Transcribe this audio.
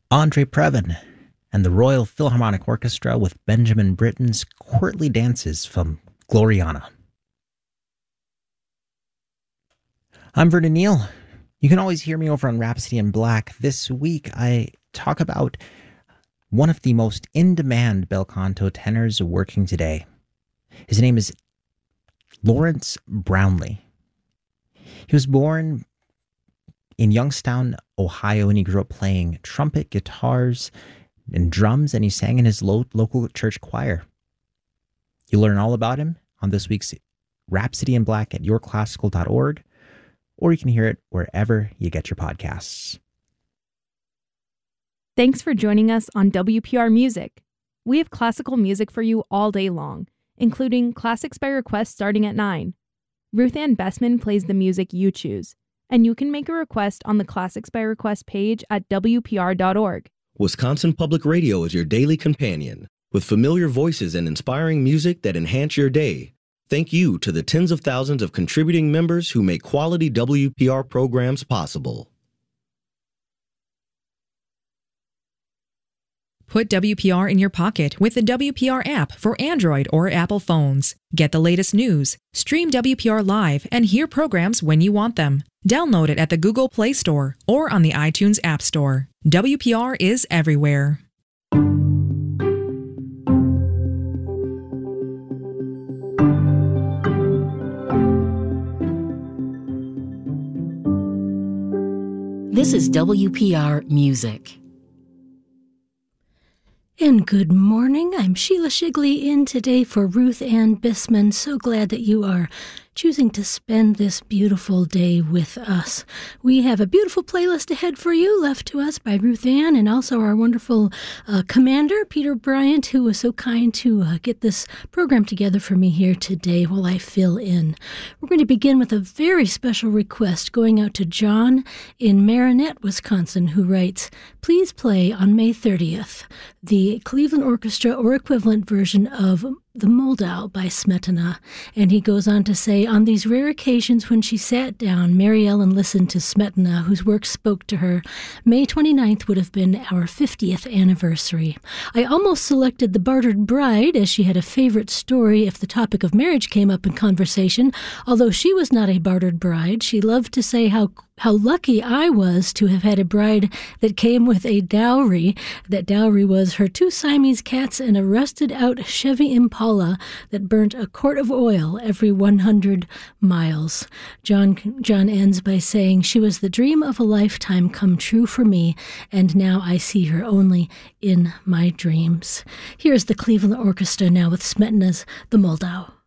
Andre Previn and the Royal Philharmonic Orchestra with Benjamin Britten's courtly dances from Gloriana. I'm Vernon Neal. You can always hear me over on Rhapsody in Black. This week I talk about one of the most in-demand bel canto tenors working today. His name is Lawrence Brownlee. He was born in Youngstown, Ohio, and he grew up playing trumpet, guitars, and drums, and he sang in his local church choir. You'll learn all about him on this week's Rhapsody in Black at yourclassical.org, or you can hear it wherever you get your podcasts. Thanks for joining us on WPR Music. We have classical music for you all day long, including Classics by Request starting at 9. Ruth Ann Bessman plays the music you choose, and you can make a request on the Classics by Request page at WPR.org. Wisconsin Public Radio is your daily companion, with familiar voices and inspiring music that enhance your day. Thank you to the tens of thousands of contributing members who make quality WPR programs possible. Put WPR in your pocket with the WPR app for Android or Apple phones. Get the latest news, stream WPR live, and hear programs when you want them. Download it at the Google Play Store or on the iTunes App Store. WPR is everywhere. This is WPR Music. And good morning. I'm Sheila Shigley in today for Ruth Ann Bessman. So glad that you are choosing to spend this beautiful day with us. We have a beautiful playlist ahead for you, left to us by Ruth Ann, and also our wonderful commander, Peter Bryant, who was so kind to get this program together for me here today while I fill in. We're going to begin with a very special request going out to John in Marinette, Wisconsin, who writes, "Please play on May 30th the Cleveland Orchestra or equivalent version of The Moldau by Smetana." And he goes on to say, on these rare occasions when she sat down, Mary Ellen listened to Smetana, whose work spoke to her. May 29th would have been our 50th anniversary. I almost selected The Bartered Bride, as she had a favorite story if the topic of marriage came up in conversation. Although she was not a bartered bride, she loved to say how lucky I was to have had a bride that came with a dowry. That dowry was her 2 Siamese cats and a rusted-out Chevy Impala that burnt a quart of oil every 100 miles. John ends by saying, "She was the dream of a lifetime come true for me, and now I see her only in my dreams." Here's the Cleveland Orchestra now with Smetana's The Moldau.